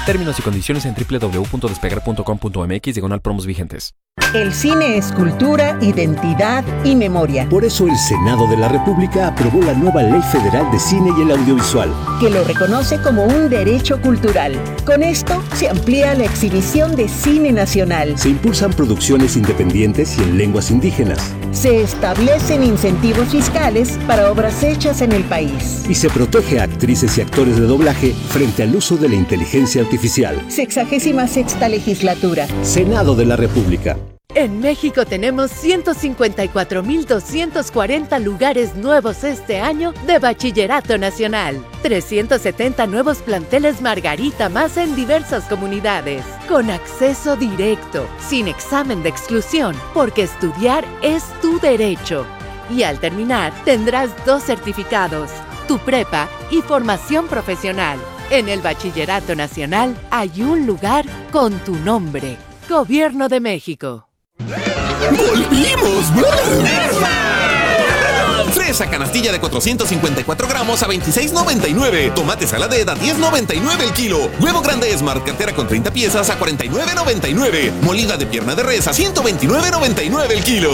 Términos y condiciones en www.despegar.com.mx/promos vigentes. El cine es cultura, identidad y memoria. Por eso el Senado de la República aprobó la nueva Ley Federal de Cine y el Audiovisual, que lo reconoce como un derecho cultural. Con esto se amplía la exhibición de cine nacional. Se impulsan producciones independientes y en lenguas indígenas. Se establecen incentivos fiscales para obras hechas en el país. Y se protege a actrices y actores de doblaje frente al uso de la inteligencia artificial. 66ª legislatura. Senado de la República. En México tenemos 154,240 lugares nuevos este año de Bachillerato Nacional. 370 nuevos planteles Margarita más en diversas comunidades. Con acceso directo, sin examen de exclusión, porque estudiar es tu derecho. Y al terminar, tendrás 2 certificados, tu prepa y formación profesional. En el Bachillerato Nacional hay un lugar con tu nombre. Gobierno de México. ¡Volvimos! Fresa canastilla de 454 gramos a $26.99. Tomate saladez a $10.99 el kilo. Huevo grande Smart cartera con 30 piezas a $49.99. Molida de pierna de res a $129.99 el kilo.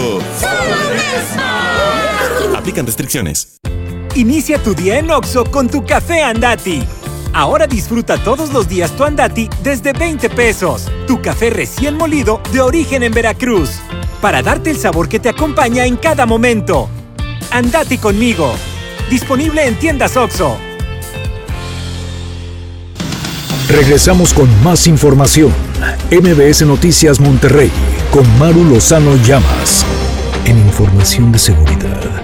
Aplican restricciones. Inicia tu día en Oxxo con tu café Andati. Ahora disfruta todos los días tu Andati desde 20 pesos. Tu café recién molido de origen en Veracruz. Para darte el sabor que te acompaña en cada momento. Andati conmigo. Disponible en tiendas Oxxo. Regresamos con más información. MBS Noticias Monterrey con Maru Lozano Llamas. En información de seguridad.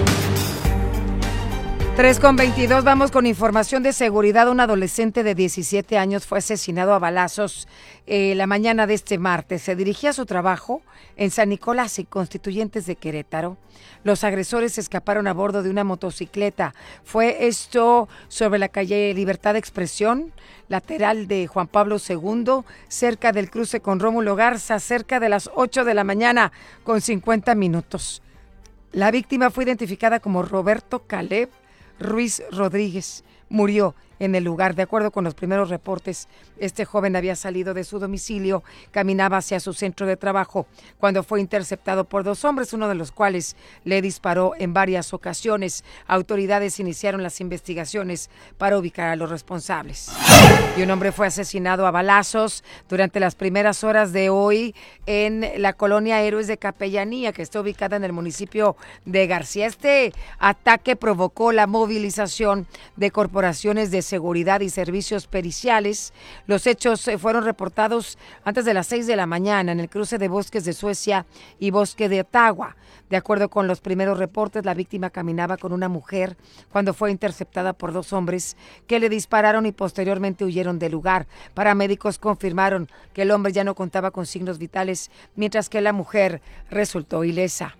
3:22, vamos con información de seguridad. Un adolescente de 17 años fue asesinado a balazos la mañana de este martes. Se dirigía a su trabajo en San Nicolás y Constituyentes de Querétaro. Los agresores escaparon a bordo de una motocicleta. Fue esto sobre la calle Libertad de Expresión, lateral de Juan Pablo II, cerca del cruce con Rómulo Garza, cerca de las 8 de la mañana con 50 minutos. La víctima fue identificada como Roberto Caleb Ruiz Rodríguez. Murió en el lugar. De acuerdo con los primeros reportes, este joven había salido de su domicilio, caminaba hacia su centro de trabajo cuando fue interceptado por 2 hombres, uno de los cuales le disparó en varias ocasiones. Autoridades iniciaron las investigaciones para ubicar a los responsables. Y un hombre fue asesinado a balazos durante las primeras horas de hoy en la colonia Héroes de Capellanía, que está ubicada en el municipio de García. Este ataque provocó la movilización de corporaciones de seguridad y servicios periciales. Los hechos fueron reportados antes de las 6 de la mañana en el cruce de Bosques de Suecia y Bosque de Ottawa. De acuerdo con los primeros reportes, la víctima caminaba con una mujer cuando fue interceptada por 2 hombres que le dispararon y posteriormente huyeron del lugar. Paramédicos confirmaron que el hombre ya no contaba con signos vitales, mientras que la mujer resultó ilesa.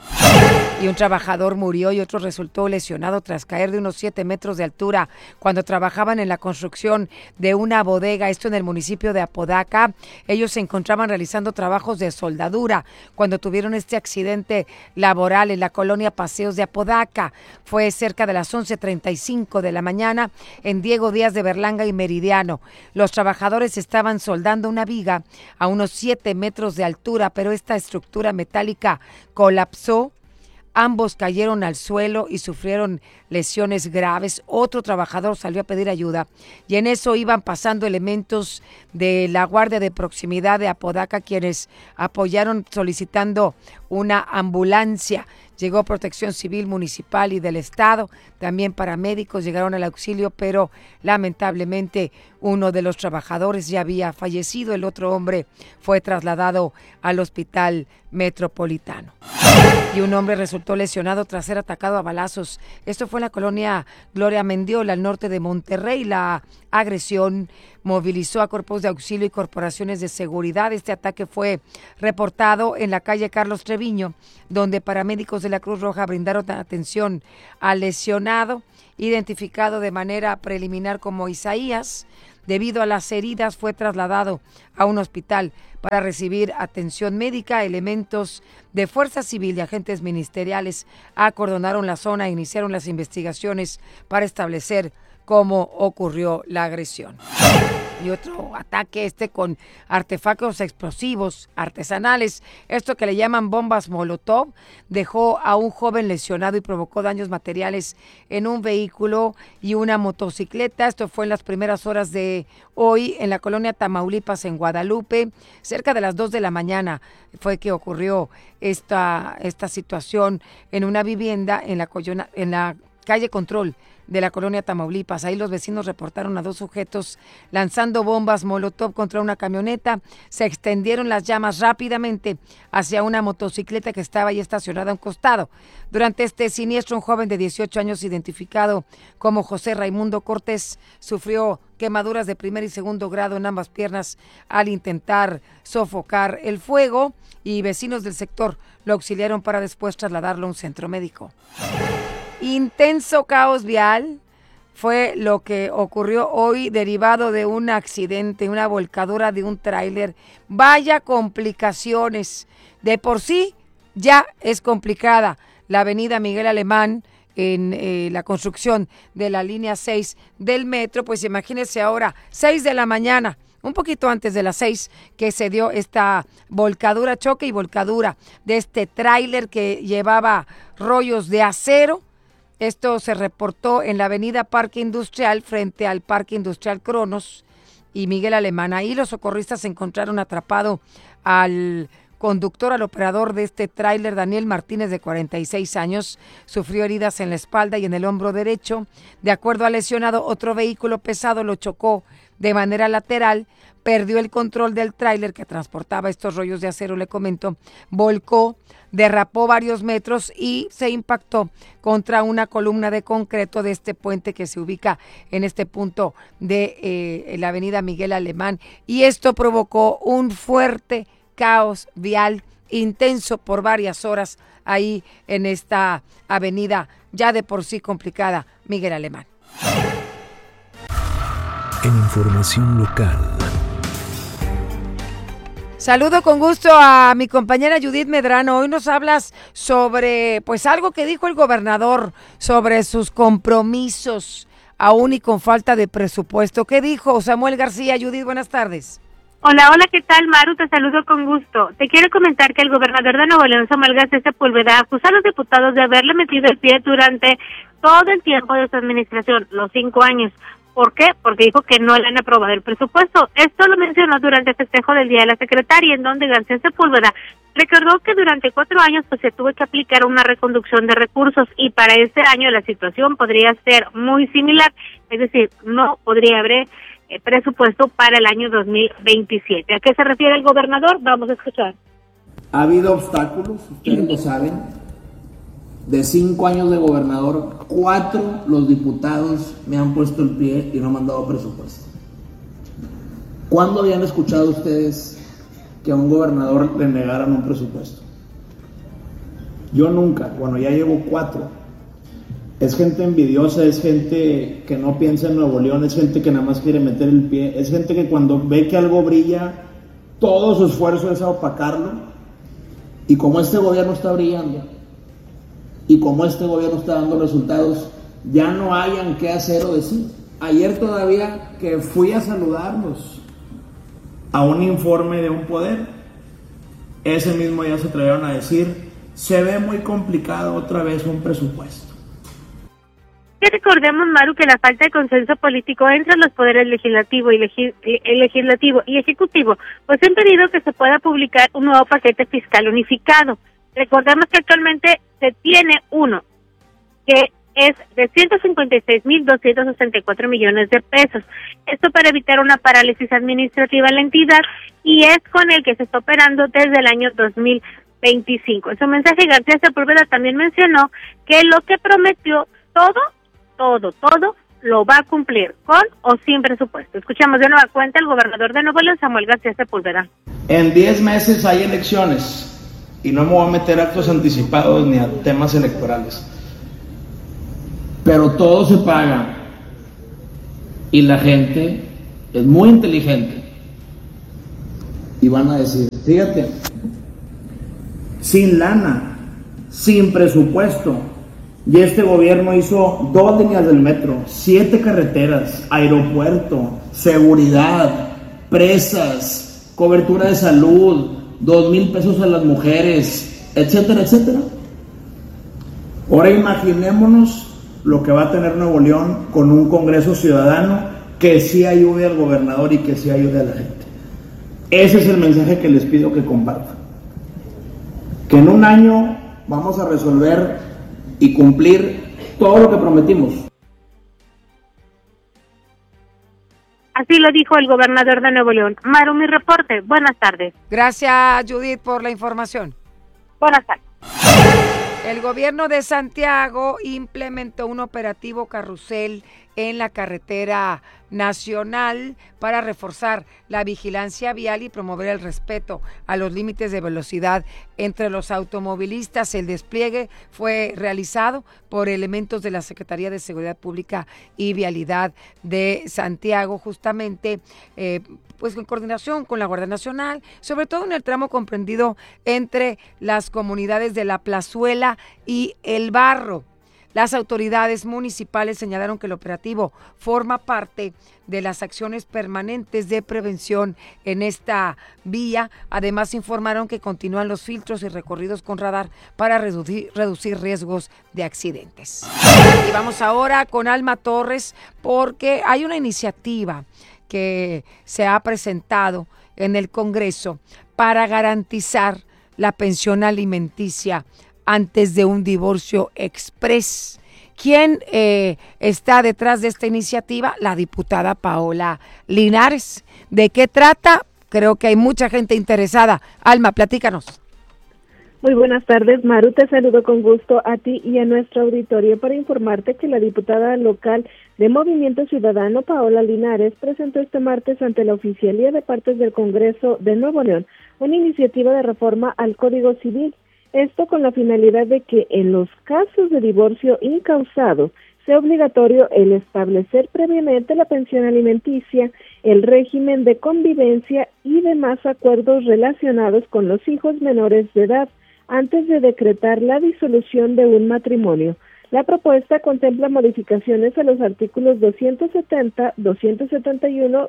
Y un trabajador murió y otro resultó lesionado tras caer de unos 7 metros de altura cuando trabajaban en la construcción de una bodega, esto en el municipio de Apodaca. Ellos se encontraban realizando trabajos de soldadura cuando tuvieron este accidente laboral en la colonia Paseos de Apodaca. Fue cerca de las 11:35 de la mañana en Diego Díaz de Berlanga y Meridiano. Los trabajadores estaban soldando una viga a unos 7 metros de altura, pero esta estructura metálica colapsó. Ambos cayeron al suelo y sufrieron lesiones graves. Otro trabajador salió a pedir ayuda y en eso iban pasando elementos de la Guardia de Proximidad de Apodaca, quienes apoyaron solicitando una ambulancia. Llegó Protección Civil Municipal y del Estado, también paramédicos llegaron al auxilio, pero lamentablemente uno de los trabajadores ya había fallecido. El otro hombre fue trasladado al Hospital Metropolitano. Y un hombre resultó lesionado tras ser atacado a balazos. Esto fue en la colonia Gloria Mendiola, al norte de Monterrey. La agresión movilizó a cuerpos de auxilio y corporaciones de seguridad. Este ataque fue reportado en la calle Carlos Treviño, donde paramédicos de la Cruz Roja brindaron atención al lesionado, identificado de manera preliminar como Isaías. Debido a las heridas, fue trasladado a un hospital para recibir atención médica. Elementos de Fuerza Civil y agentes ministeriales acordonaron la zona e iniciaron las investigaciones para establecer cómo ocurrió la agresión. Y otro ataque con artefactos explosivos artesanales, esto que le llaman bombas Molotov, dejó a un joven lesionado y provocó daños materiales en un vehículo y una motocicleta. Esto fue en las primeras horas de hoy en la colonia Tamaulipas, en Guadalupe. Cerca de las 2 de la mañana fue que ocurrió esta situación en una vivienda en la calle Control de la colonia Tamaulipas. Ahí los vecinos reportaron a 2 sujetos lanzando bombas Molotov contra una camioneta. Se extendieron las llamas rápidamente hacia una motocicleta que estaba ahí estacionada a un costado. Durante este siniestro, un joven de 18 años identificado como José Raimundo Cortés sufrió quemaduras de primer y segundo grado en ambas piernas al intentar sofocar el fuego, y vecinos del sector lo auxiliaron para después trasladarlo a un centro médico. Intenso caos vial fue lo que ocurrió hoy derivado de un accidente, una volcadura de un tráiler. Vaya complicaciones. De por sí ya es complicada la avenida Miguel Alemán en la construcción de la línea 6 del metro, pues imagínense ahora, 6 de la mañana, un poquito antes de las 6, que se dio esta volcadura, choque y volcadura de este tráiler que llevaba rollos de acero. Esto se reportó en la avenida Parque Industrial, frente al Parque Industrial Cronos y Miguel Alemán. Ahí los socorristas encontraron atrapado al conductor, al operador de este tráiler, Daniel Martínez, de 46 años. Sufrió heridas en la espalda y en el hombro derecho. De acuerdo al lesionado, otro vehículo pesado lo chocó de manera lateral, perdió el control del tráiler que transportaba estos rollos de acero, le comento, volcó, derrapó varios metros y se impactó contra una columna de concreto de este puente que se ubica en este punto de la avenida Miguel Alemán, y esto provocó un fuerte caos vial intenso por varias horas ahí en esta avenida ya de por sí complicada, Miguel Alemán. En información local. Saludo con gusto a mi compañera Judith Medrano. Hoy nos hablas sobre pues algo que dijo el gobernador sobre sus compromisos, aún y con falta de presupuesto. ¿Qué dijo Samuel García? Judith, buenas tardes. Hola, ¿qué tal, Maru? Te saludo con gusto. Te quiero comentar que el gobernador de Nuevo León, Samuel García Sepúlveda, acusó a los diputados de haberle metido el pie durante todo el tiempo de su administración, los 5 años. ¿Por qué? Porque dijo que no le han aprobado el presupuesto. Esto lo mencionó durante el festejo del Día de la Secretaria, en donde García Sepúlveda recordó que durante 4 años pues se tuvo que aplicar una reconducción de recursos, y para este año la situación podría ser muy similar, es decir, no podría haber presupuesto para el año 2027. ¿A qué se refiere el gobernador? Vamos a escuchar. Ha habido obstáculos, ustedes lo saben. De 5 años de gobernador, 4 los diputados me han puesto el pie y no me han dado presupuesto. ¿Cuándo habían escuchado ustedes que a un gobernador le negaran un presupuesto? Yo nunca. Bueno, ya llevo 4. Es gente envidiosa, es gente que no piensa en Nuevo León, es gente que nada más quiere meter el pie, es gente que cuando ve que algo brilla, todo su esfuerzo es a opacarlo. Y como este gobierno está brillando, y como este gobierno está dando resultados, ya no hayan qué hacer o decir. Ayer todavía que fui a saludarlos a un informe de un poder, ese mismo día se atrevieron a decir, se ve muy complicado otra vez un presupuesto. Que recordemos, Maru, que la falta de consenso político entre los poderes legislativo y ejecutivo pues ha impedido que se pueda publicar un nuevo paquete fiscal unificado. Recordemos que actualmente se tiene uno que es de 156.264 millones de pesos. Esto para evitar una parálisis administrativa en la entidad, y es con el que se está operando desde el año 2025. En su mensaje, García Sepúlveda también mencionó que lo que prometió, todo lo va a cumplir, con o sin presupuesto. Escuchamos de nueva cuenta al gobernador de Nuevo León, Samuel García Sepúlveda. En 10 meses hay elecciones, y no me voy a meter a actos anticipados ni a temas electorales, pero todo se paga, y la gente es muy inteligente, y van a decir, fíjate, sin lana, sin presupuesto, y este gobierno hizo 2 líneas del metro, 7 carreteras, aeropuerto, seguridad, presas, cobertura de salud, 2,000 pesos a las mujeres, etcétera, etcétera. Ahora imaginémonos lo que va a tener Nuevo León con un Congreso Ciudadano que sí ayude al gobernador y que sí ayude a la gente. Ese es el mensaje que les pido que compartan. Que en un año vamos a resolver y cumplir todo lo que prometimos. Así lo dijo el gobernador de Nuevo León. Maru, mi reporte. Buenas tardes. Gracias, Judith, por la información. Buenas tardes. El gobierno de Santiago implementó un operativo carrusel en la carretera nacional para reforzar la vigilancia vial y promover el respeto a los límites de velocidad entre los automovilistas. El despliegue fue realizado por elementos de la Secretaría de Seguridad Pública y Vialidad de Santiago, justamente pues en coordinación con la Guardia Nacional, sobre todo en el tramo comprendido entre las comunidades de La Plazuela y El Barro. Las autoridades municipales señalaron que el operativo forma parte de las acciones permanentes de prevención en esta vía. Además, informaron que continúan los filtros y recorridos con radar para reducir riesgos de accidentes. Y vamos ahora con Alma Torres, porque hay una iniciativa que se ha presentado en el Congreso para garantizar la pensión alimenticia antes de un divorcio exprés. ¿Quién está detrás de esta iniciativa? La diputada Paola Linares. ¿De qué trata? Creo que hay mucha gente interesada. Alma, platícanos. Muy buenas tardes, Maru, te saludo con gusto a ti y a nuestro auditorio para informarte que la diputada local de Movimiento Ciudadano, Paola Linares, presentó este martes ante la Oficialía de Partes del Congreso de Nuevo León una iniciativa de reforma al Código Civil. Esto con la finalidad de que en los casos de divorcio incausado sea obligatorio el establecer previamente la pensión alimenticia, el régimen de convivencia y demás acuerdos relacionados con los hijos menores de edad antes de decretar la disolución de un matrimonio. La propuesta contempla modificaciones a los artículos 270, 271,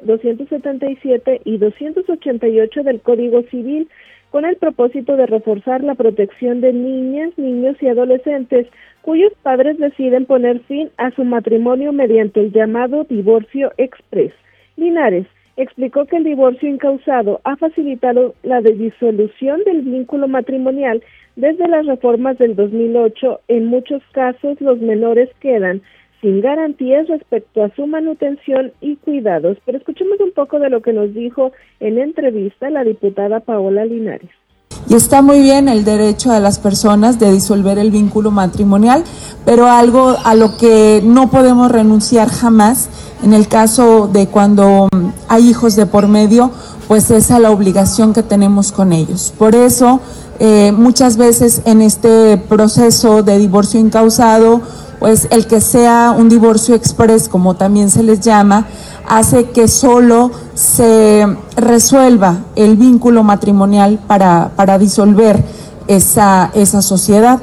277 y 288 del Código Civil, con el propósito de reforzar la protección de niñas, niños y adolescentes cuyos padres deciden poner fin a su matrimonio mediante el llamado divorcio exprés. Linares explicó que el divorcio incausado ha facilitado la disolución del vínculo matrimonial desde las reformas del 2008. En muchos casos, los menores quedan sin garantías respecto a su manutención y cuidados. Pero escuchemos un poco de lo que nos dijo en entrevista la diputada Paola Linares. Y está muy bien el derecho de las personas de disolver el vínculo matrimonial, pero algo a lo que no podemos renunciar jamás, en el caso de cuando hay hijos de por medio, pues es a la obligación que tenemos con ellos. Por eso, muchas veces en este proceso de divorcio incausado, pues el que sea un divorcio exprés, como también se les llama, hace que solo se resuelva el vínculo matrimonial para disolver esa sociedad.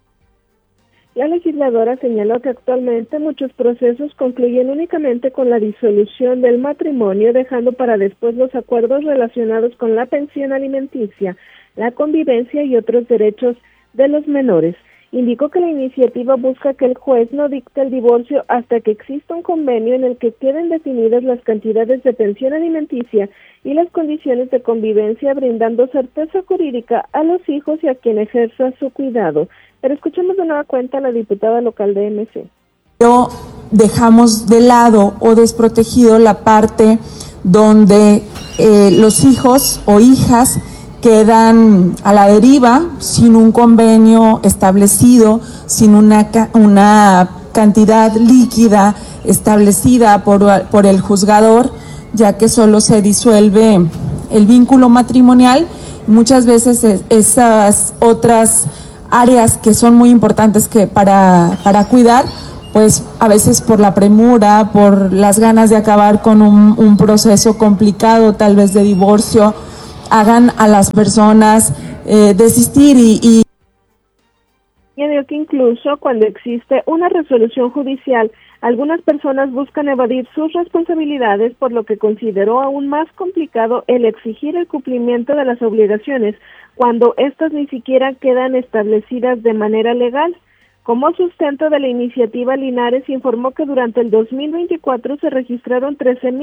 La legisladora señaló que actualmente muchos procesos concluyen únicamente con la disolución del matrimonio, dejando para después los acuerdos relacionados con la pensión alimenticia, la convivencia y otros derechos de los menores. Indicó que la iniciativa busca que el juez no dicte el divorcio hasta que exista un convenio en el que queden definidas las cantidades de pensión alimenticia y las condiciones de convivencia, brindando certeza jurídica a los hijos y a quien ejerza su cuidado. Pero escuchemos de nueva cuenta a la diputada local de MC. Pero dejamos de lado o desprotegido la parte donde los hijos o hijas quedan a la deriva, sin un convenio establecido, sin una cantidad líquida establecida por el juzgador, ya que solo se disuelve el vínculo matrimonial. Muchas veces esas otras áreas que son muy importantes que para cuidar, pues a veces por la premura, por las ganas de acabar con un proceso complicado, tal vez de divorcio, hagan a las personas desistir y añadió que incluso cuando existe una resolución judicial, algunas personas buscan evadir sus responsabilidades, por lo que consideró aún más complicado el exigir el cumplimiento de las obligaciones cuando éstas ni siquiera quedan establecidas de manera legal. Como sustento de la iniciativa, Linares informó que durante el 2024 se registraron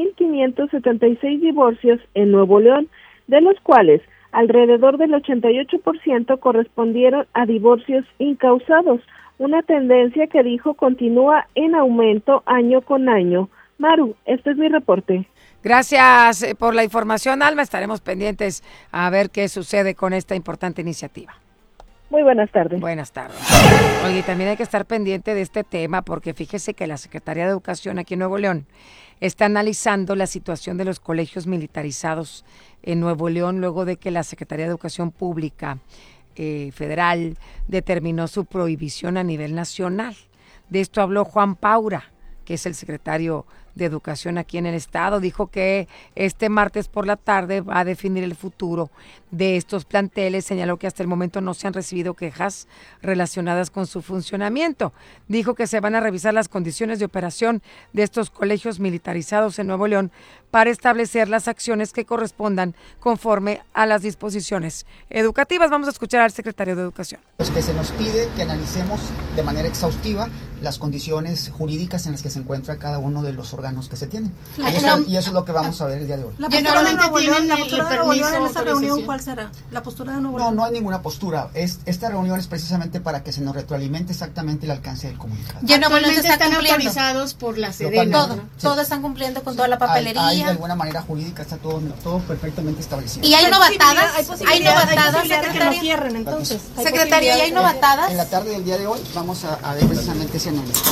13,576 divorcios en Nuevo León, de los cuales alrededor del 88% correspondieron a divorcios incausados, una tendencia que dijo continúa en aumento año con año. Maru, este es mi reporte. Gracias por la información, Alma. Estaremos pendientes a ver qué sucede con esta importante iniciativa. Muy buenas tardes. Buenas tardes. Oye, también hay que estar pendiente de este tema porque fíjese que la Secretaría de Educación aquí en Nuevo León está analizando la situación de los colegios militarizados en Nuevo León luego de que la Secretaría de Educación Pública Federal determinó su prohibición a nivel nacional. De esto habló Juan Paura, que es el secretario de Educación aquí en el estado. Dijo que este martes por la tarde va a definir el futuro de estos planteles. Señaló que hasta el momento no se han recibido quejas relacionadas con su funcionamiento. Dijo que se van a revisar las condiciones de operación de estos colegios militarizados en Nuevo León para establecer las acciones que correspondan conforme a las disposiciones educativas. Vamos a escuchar al secretario de Educación. Pues que se nos pide que analicemos de manera exhaustiva las condiciones jurídicas en las que se encuentra cada uno de los órganos que se tienen. Y eso es lo que vamos a ver el día de hoy. La postura de Nuevo León, en esta reunión, ¿cuál será? ¿La postura de Nuevo León? No hay ninguna postura. Esta reunión es precisamente para que se nos retroalimente exactamente el alcance del comunicado. Ya Nuevo León están autorizados por la Sedena. Todos están cumpliendo con toda la papelería. Hay de alguna manera jurídica, está todo perfectamente establecido. ¿Y hay novatadas? ¿Hay novatadas, secretaria? Secretaria, ¿y hay novatadas? En la tarde del día de hoy vamos a ver precisamente ese análisis.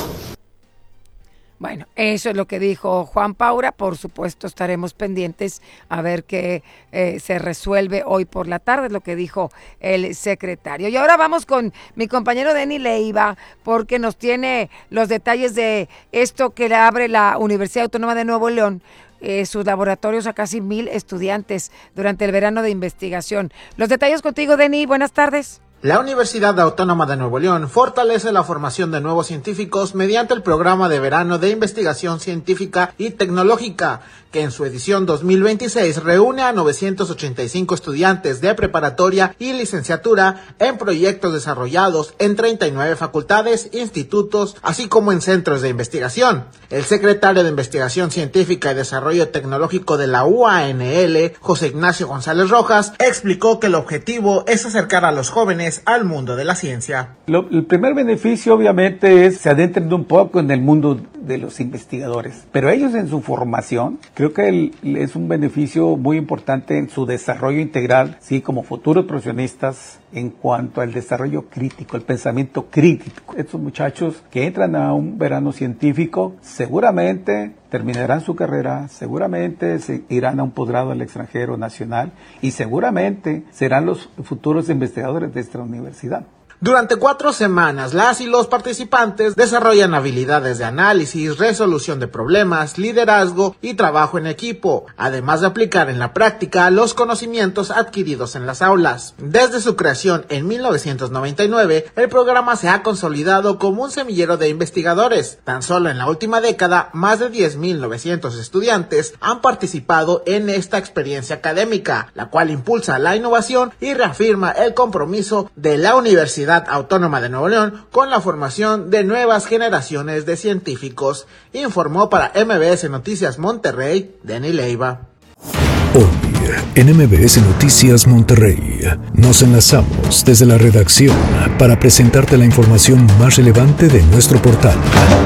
Bueno, eso es lo que dijo Juan Paura. Por supuesto, estaremos pendientes a ver qué se resuelve hoy por la tarde, es lo que dijo el secretario. Y ahora vamos con mi compañero Denny Leiva, porque nos tiene los detalles de esto que le abre la Universidad Autónoma de Nuevo León, sus laboratorios a casi 1,000 estudiantes durante el verano de investigación. Los detalles contigo, Denny. Buenas tardes. La Universidad Autónoma de Nuevo León fortalece la formación de nuevos científicos mediante el programa de verano de investigación científica y tecnológica, que en su edición 2026 reúne a 985 estudiantes de preparatoria y licenciatura en proyectos desarrollados en 39 facultades, institutos, así como en centros de investigación. El secretario de Investigación Científica y Desarrollo Tecnológico de la UANL, José Ignacio González Rojas, explicó que el objetivo es acercar a los jóvenes al mundo de la ciencia. El primer beneficio obviamente es se adentren un poco en el mundo de los investigadores, pero ellos en su formación creo que es un beneficio muy importante en su desarrollo integral, sí, como futuros profesionistas en cuanto al desarrollo crítico, el pensamiento crítico. Estos muchachos que entran a un verano científico seguramente terminarán su carrera, seguramente se irán a un posgrado al extranjero nacional y seguramente serán los futuros investigadores de esta universidad. Durante 4 semanas, las y los participantes desarrollan habilidades de análisis, resolución de problemas, liderazgo y trabajo en equipo, además de aplicar en la práctica los conocimientos adquiridos en las aulas. Desde su creación en 1999, el programa se ha consolidado como un semillero de investigadores. Tan solo en la última década, más de 10,900 estudiantes han participado en esta experiencia académica, la cual impulsa la innovación y reafirma el compromiso de la Universidad Autónoma de Nuevo León con la formación de nuevas generaciones de científicos, informó para MBS Noticias Monterrey, Denny Leiva. Hoy en MBS Noticias Monterrey nos enlazamos desde la redacción para presentarte la información más relevante de nuestro portal.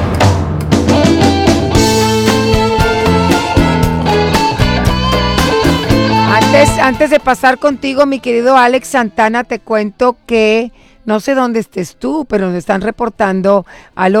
Antes de pasar contigo, mi querido Alex Santana, te cuento que no sé dónde estés tú, pero nos están reportando al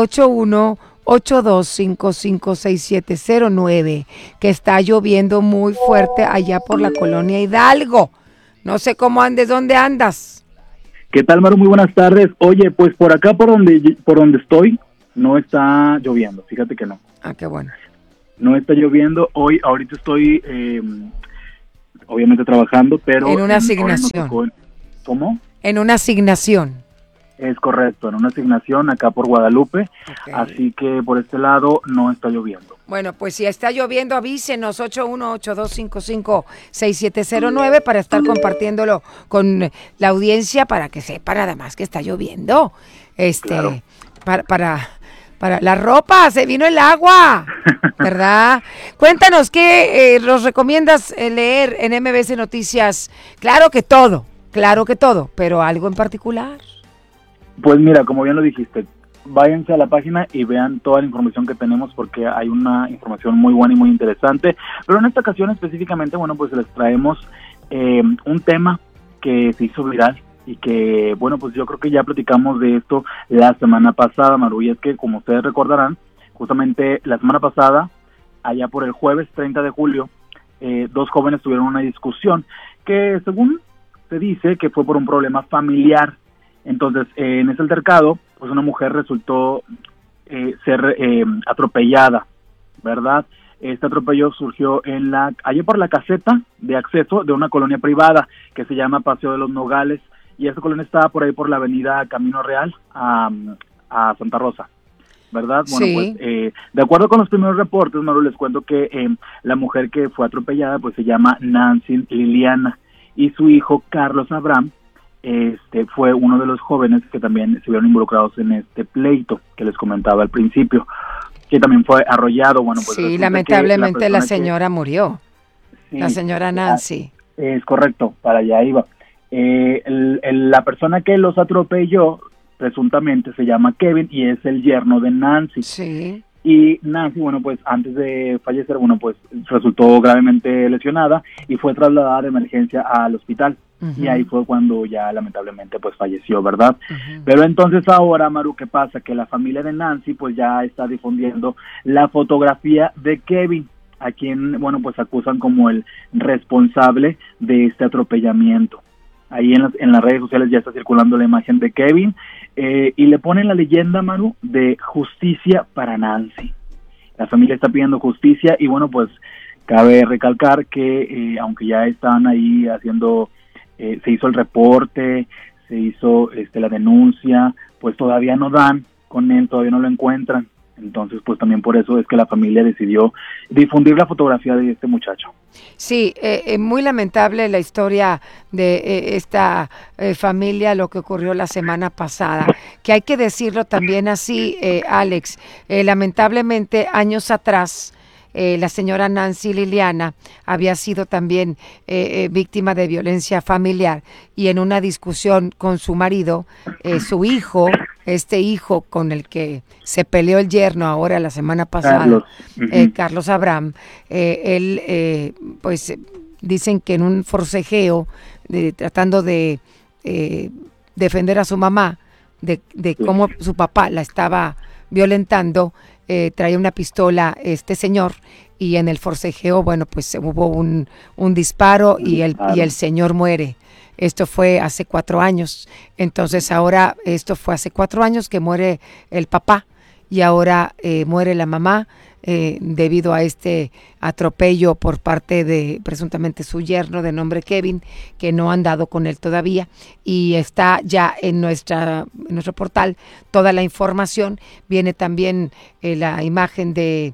8182556709 que está lloviendo muy fuerte allá por la colonia Hidalgo. No sé cómo andes, ¿dónde andas? ¿Qué tal, Maru? Muy buenas tardes. Oye, pues por acá por donde estoy no está lloviendo, fíjate que no. Ah, qué bueno. No está lloviendo. Ahorita estoy obviamente trabajando, pero en una asignación. ¿Cómo? En una asignación. Es correcto, en una asignación acá por Guadalupe, así que por este lado no está lloviendo. Bueno, pues si está lloviendo, avísenos 8182556709 para estar compartiéndolo con la audiencia para que sepan nada más que está lloviendo. Claro. Para la ropa, se vino el agua, ¿verdad? Cuéntanos, ¿qué nos recomiendas leer en MBS Noticias? Claro que todo, pero algo en particular. Pues mira, como bien lo dijiste, váyanse a la página y vean toda la información que tenemos porque hay una información muy buena y muy interesante. Pero en esta ocasión específicamente, bueno, pues les traemos un tema que se hizo viral y que, bueno, pues yo creo que ya platicamos de esto la semana pasada, Maru, y es que, como ustedes recordarán, justamente la semana pasada, allá por el jueves 30 de julio, dos jóvenes tuvieron una discusión que, según se dice, que fue por un problema familiar. Entonces, en ese altercado, pues una mujer resultó ser atropellada, ¿verdad? Este atropello surgió allí por la caseta de acceso de una colonia privada que se llama Paseo de los Nogales, y esta colonia estaba por ahí por la avenida Camino Real a Santa Rosa, ¿verdad? Bueno, sí. Pues de acuerdo con los primeros reportes, Maru, les cuento que la mujer que fue atropellada pues se llama Nancy Liliana, y su hijo Carlos Abraham fue uno de los jóvenes que también se vieron involucrados en este pleito que les comentaba al principio, que también fue arrollado. Bueno, pues sí, lamentablemente la señora murió, sí, la señora Nancy. Es correcto, para allá iba. La persona que los atropelló presuntamente se llama Kevin y es el yerno de Nancy. Sí. Y Nancy, bueno, pues antes de fallecer, bueno, pues resultó gravemente lesionada y fue trasladada de emergencia al hospital. Uh-huh. Y ahí fue cuando ya lamentablemente pues falleció, ¿verdad? Uh-huh. Pero entonces ahora, Maru, ¿qué pasa? Que la familia de Nancy pues ya está difundiendo la fotografía de Kevin, a quien, bueno, pues acusan como el responsable de este atropellamiento. Ahí en las redes sociales ya está circulando la imagen de Kevin y le ponen la leyenda, Maru, de justicia para Nancy. La familia está pidiendo justicia y, bueno, pues cabe recalcar que aunque ya están ahí haciendo, se hizo el reporte, se hizo la denuncia, pues todavía no dan con él, todavía no lo encuentran. Entonces, pues también por eso es que la familia decidió difundir la fotografía de este muchacho. Sí, muy lamentable la historia de esta familia, lo que ocurrió la semana pasada, que hay que decirlo también así, Alex, lamentablemente años atrás, la señora Nancy Liliana había sido también víctima de violencia familiar y en una discusión con su marido, su hijo, este hijo con el que se peleó el yerno ahora la semana pasada, Carlos Abraham, él pues dicen que en un forcejeo tratando de defender a su mamá de cómo su papá la estaba violentando, traía una pistola este señor y en el forcejeo, bueno, pues hubo un disparo y el señor muere. Esto fue hace 4 años. Entonces ahora, esto fue hace 4 años que muere el papá y ahora muere la mamá debido a este atropello por parte de presuntamente su yerno de nombre Kevin, que no han dado con él todavía, y está ya en nuestro portal toda la información. Viene también la imagen de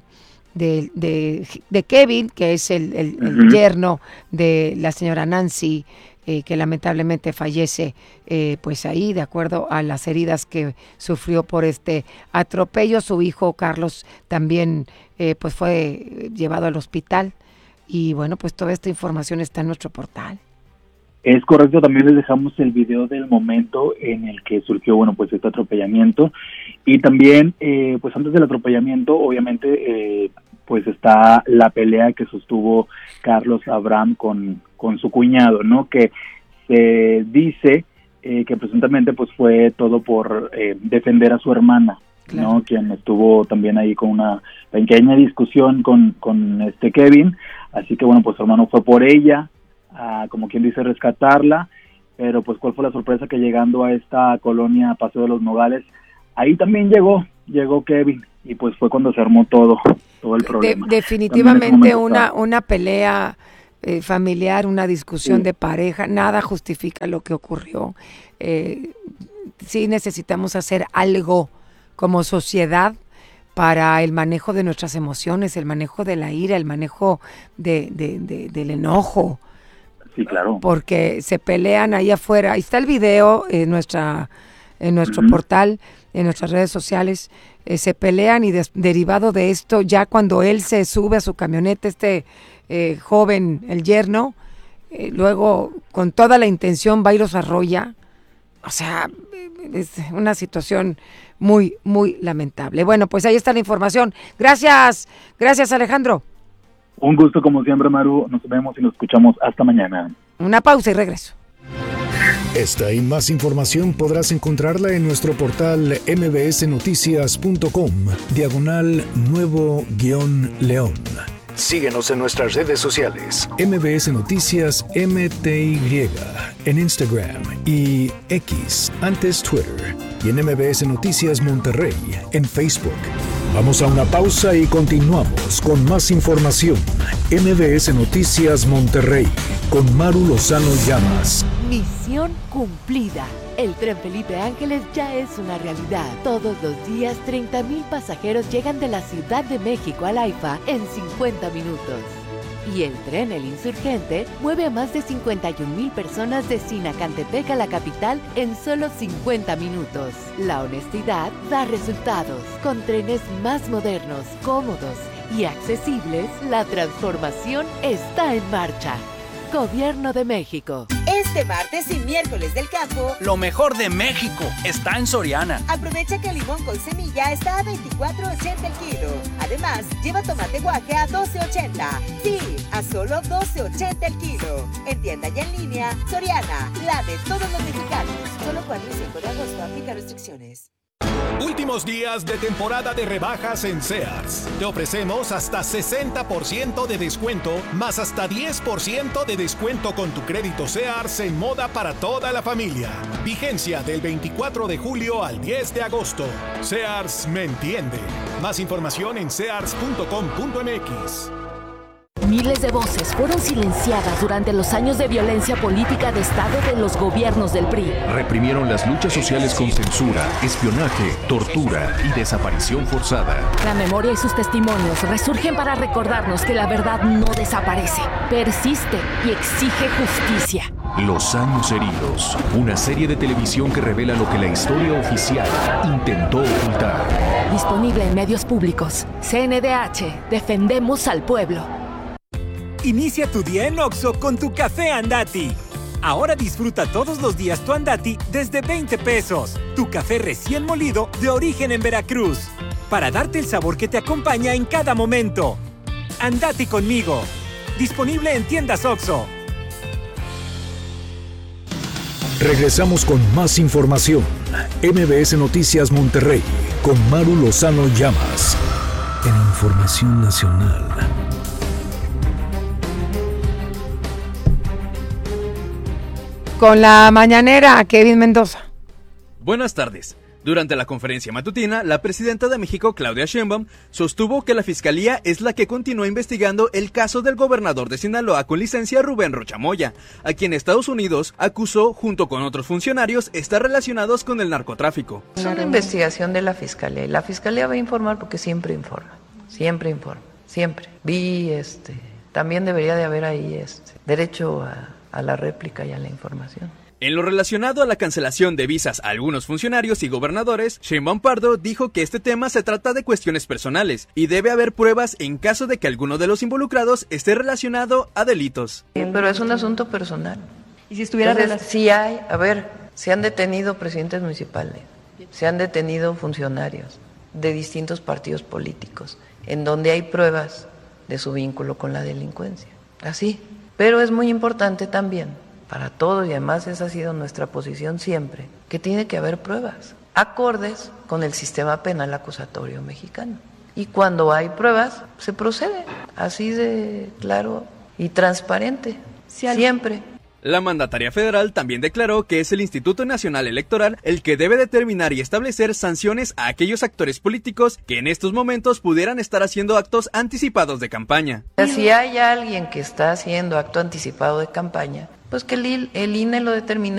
Kevin, que es el yerno de la señora Nancy, que lamentablemente fallece pues ahí, de acuerdo a las heridas que sufrió por este atropello. Su hijo Carlos también pues fue llevado al hospital y bueno, pues toda esta información está en nuestro portal. Es correcto, también les dejamos el video del momento en el que surgió, bueno, pues este atropellamiento y también pues antes del atropellamiento obviamente pues está la pelea que sostuvo Carlos Abraham con su cuñado, ¿no? Que se dice que presuntamente pues fue todo por defender a su hermana, claro, ¿no? Quien estuvo también ahí con una pequeña discusión con Kevin, así que bueno, pues su hermano fue por ella, como quien dice, rescatarla, pero pues cuál fue la sorpresa que llegando a esta colonia Paseo de los Nogales, ahí también llegó Kevin y pues fue cuando se armó todo el problema. Definitivamente una pelea familiar, una discusión de pareja, nada justifica lo que ocurrió. sí necesitamos hacer algo como sociedad para el manejo de nuestras emociones, el manejo de la ira, el manejo del enojo. Sí, claro. Porque se pelean ahí afuera. Ahí está el video en nuestro portal, en nuestras redes sociales. Se pelean y derivado de esto, ya cuando él se sube a su camioneta, joven, el yerno, luego con toda la intención va y los arrolla. O sea, es una situación muy, muy lamentable. Bueno, pues ahí está la información. Gracias, Alejandro. Un gusto como siempre, Maru. Nos vemos y nos escuchamos hasta mañana. Una pausa y regreso. Esta y más información podrás encontrarla en nuestro portal mbsnoticias.com/nuevo-león. Síguenos en nuestras redes sociales. MBS Noticias MTY en Instagram y X, antes Twitter. Y en MBS Noticias Monterrey en Facebook. Vamos a una pausa y continuamos con más información. MBS Noticias Monterrey con Maru Lozano Llamas. Misión cumplida. El tren Felipe Ángeles ya es una realidad. Todos los días 30,000 pasajeros llegan de la Ciudad de México al AIFA en 50 minutos. Y el tren El Insurgente mueve a más de 51,000 personas de Sinacantepec a la capital en solo 50 minutos. La honestidad da resultados. Con trenes más modernos, cómodos y accesibles, la transformación está en marcha. Gobierno de México. Este martes y miércoles del campo, lo mejor de México está en Soriana. Aprovecha que el limón con semilla está a $24.80 el kilo. Además, lleva tomate guaje a $12.80. Sí, a solo $12.80 el kilo. En tienda y en línea, Soriana, la de todos los mexicanos. Solo 4 y 5 de agosto, aplica restricciones. Últimos días de temporada de rebajas en Sears. Te ofrecemos hasta 60% de descuento, más hasta 10% de descuento con tu crédito Sears en moda para toda la familia. Vigencia del 24 de julio al 10 de agosto. Sears me entiende. Más información en sears.com.mx. Miles de voces fueron silenciadas durante los años de violencia política de Estado de los gobiernos del PRI. Reprimieron las luchas sociales con censura, espionaje, tortura y desaparición forzada. La memoria y sus testimonios resurgen para recordarnos que la verdad no desaparece, persiste y exige justicia. Los años heridos, una serie de televisión que revela lo que la historia oficial intentó ocultar. Disponible en medios públicos. CNDH, defendemos al pueblo. Inicia tu día en Oxxo con tu café Andati. Ahora disfruta todos los días tu Andati desde 20 pesos. Tu café recién molido de origen en Veracruz. Para darte el sabor que te acompaña en cada momento. Andati conmigo. Disponible en tiendas Oxxo. Regresamos con más información. MBS Noticias Monterrey con Maru Lozano Llamas. En Información Nacional. Con la mañanera, Kevin Mendoza. Buenas tardes. Durante la conferencia matutina, la presidenta de México, Claudia Sheinbaum, sostuvo que la Fiscalía es la que continúa investigando el caso del gobernador de Sinaloa con licencia Rubén Rocha Moya, a quien Estados Unidos acusó, junto con otros funcionarios, estar relacionados con el narcotráfico. Es una investigación de la Fiscalía, y la Fiscalía va a informar porque siempre informa, siempre. También debería de haber ahí derecho a la réplica y a la información. En lo relacionado a la cancelación de visas a algunos funcionarios y gobernadores, Sheinbaum Pardo dijo que este tema se trata de cuestiones personales y debe haber pruebas en caso de que alguno de los involucrados esté relacionado a delitos. Pero es un asunto personal. ¿Y si estuviera se han detenido presidentes municipales, se han detenido funcionarios de distintos partidos políticos, en donde hay pruebas de su vínculo con la delincuencia. Así. Pero es muy importante también, para todos, y además esa ha sido nuestra posición siempre, que tiene que haber pruebas acordes con el sistema penal acusatorio mexicano. Y cuando hay pruebas, se procede, así de claro y transparente, siempre. La mandataria federal también declaró que es el Instituto Nacional Electoral el que debe determinar y establecer sanciones a aquellos actores políticos que en estos momentos pudieran estar haciendo actos anticipados de campaña. Si hay alguien que está haciendo acto anticipado de campaña, pues que el INE lo determine.